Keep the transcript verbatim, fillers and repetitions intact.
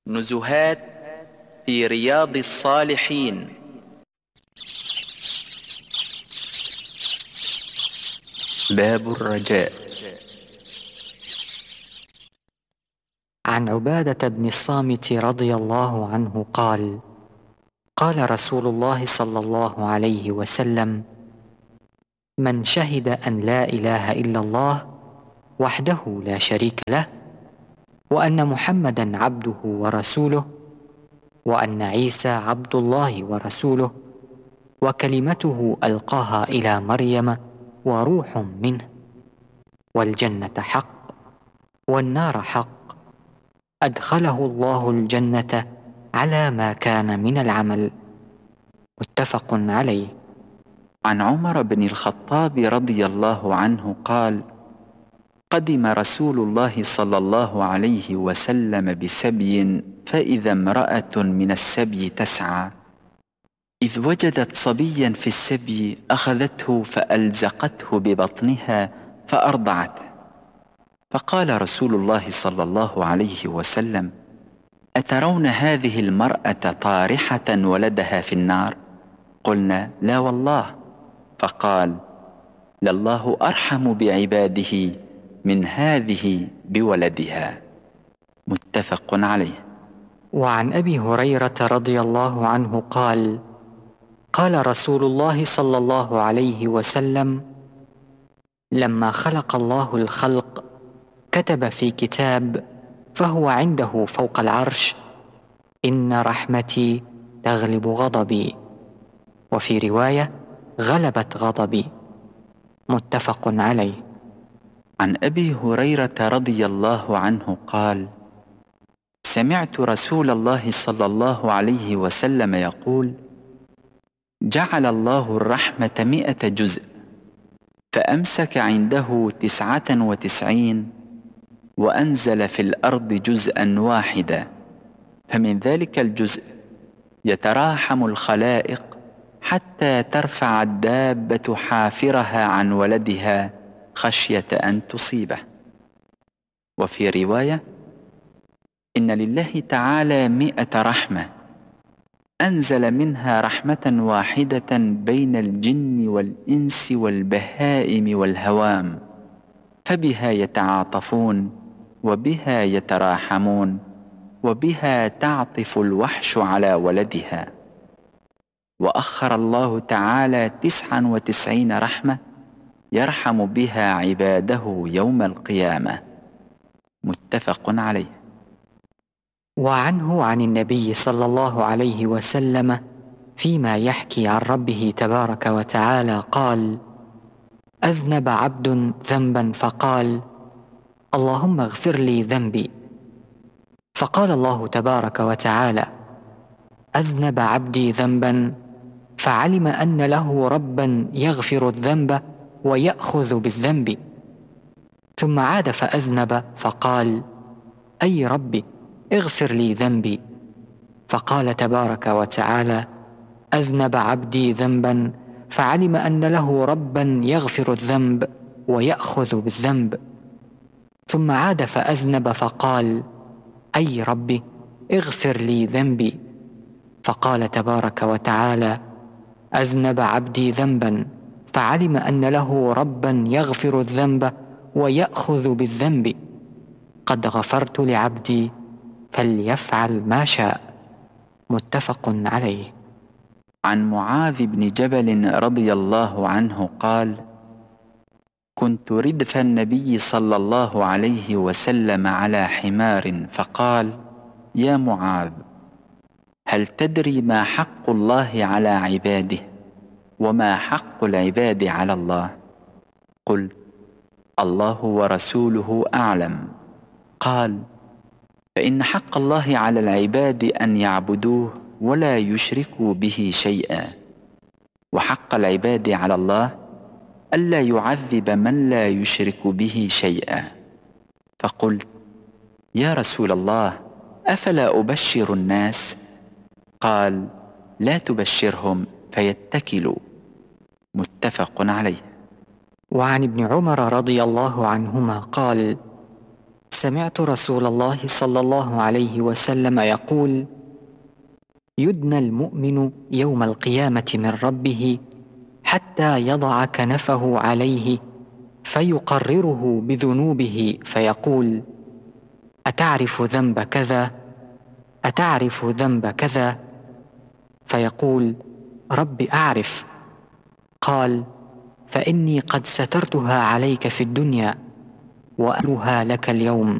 نزهات في رياض الصالحين. باب الرجاء. عن عبادة بن الصامت رضي الله عنه قال: قال رسول الله صلى الله عليه وسلم: من شهد أن لا إله إلا الله وحده لا شريك له، وأن محمدا عبده ورسوله، وأن عيسى عبد الله ورسوله، وكلمته ألقاها إلى مريم وروح منه، والجنة حق والنار حق، أدخله الله الجنة على ما كان من العمل. متفق عليه. عن عمر بن الخطاب رضي الله عنه قال: قدم رسول الله صلى الله عليه وسلم بسبي، فإذا امرأة من السبي تسعى، إذ وجدت صبيا في السبي أخذته فألزقته ببطنها فأرضعته، فقال رسول الله صلى الله عليه وسلم: أترون هذه المرأة طارحة ولدها في النار؟ قلنا: لا والله. فقال: لله أرحم بعباده من هذه بولدها. متفق عليه. وعن أبي هريرة رضي الله عنه قال: قال رسول الله صلى الله عليه وسلم: لما خلق الله الخلق كتب في كتاب فهو عنده فوق العرش: إن رحمتي تغلب غضبي، وفي رواية: غلبت غضبي. متفق عليه. عن أبي هريرة رضي الله عنه قال: سمعت رسول الله صلى الله عليه وسلم يقول: جعل الله الرحمة مئة جزء، فأمسك عنده تسعة وتسعين، وأنزل في الأرض جزءا واحدا، فمن ذلك الجزء يتراحم الخلائق حتى ترفع الدابة حافرها عن ولدها خشية أن تصيبه. وفي رواية: إن لله تعالى مئة رحمة، أنزل منها رحمة واحدة بين الجن والإنس والبهائم والهوام، فبها يتعاطفون، وبها يتراحمون، وبها تعطف الوحش على ولدها. وأخر الله تعالى تسعا وتسعين رحمة يرحم بها عباده يوم القيامة. متفق عليه. وعنه عن النبي صلى الله عليه وسلم فيما يحكي عن ربه تبارك وتعالى قال: أذنب عبد ذنبا فقال: اللهم اغفر لي ذنبي، فقال الله تبارك وتعالى: أذنب عبدي ذنبا فعلم أن له ربا يغفر الذنب ويأخذ بالذنب، ثم عاد فأذنب فقال: أي ربي اغفر لي ذنبي، فقال تبارك وتعالى: أذنب عبدي ذنبا فعلم أن له ربا يغفر الذنب ويأخذ بالذنب، ثم عاد فأذنب فقال: أي ربي اغفر لي ذنبي، فقال تبارك وتعالى: أذنب عبدي ذنبا فعلم أن له ربا يغفر الذنب ويأخذ بالذنب، قد غفرت لعبدي فليفعل ما شاء. متفق عليه. عن معاذ بن جبل رضي الله عنه قال: كنت ردف النبي صلى الله عليه وسلم على حمار، فقال: يا معاذ، هل تدري ما حق الله على عباده وما حق العباد على الله؟ قلت: الله ورسوله أعلم. قال: فإن حق الله على العباد أن يعبدوه ولا يشركوا به شيئا، وحق العباد على الله ألا يعذب من لا يشرك به شيئا. فقلت: يا رسول الله، أفلا أبشر الناس؟ قال: لا تبشرهم فيتكلوا. متفق عليه. وعن ابن عمر رضي الله عنهما قال: سمعت رسول الله صلى الله عليه وسلم يقول: يدنى المؤمن يوم القيامة من ربه حتى يضع كنفه عليه فيقرره بذنوبه فيقول: أتعرف ذنب كذا؟ أتعرف ذنب كذا؟ فيقول: رب أعرف. قال: فإني قد سترتها عليك في الدنيا وأمرها لك اليوم.